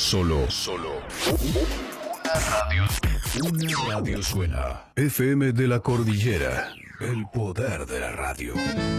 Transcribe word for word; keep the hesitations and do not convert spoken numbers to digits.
Solo, solo. Una radio. Una radio suena. F M de la Cordillera. El poder de la radio.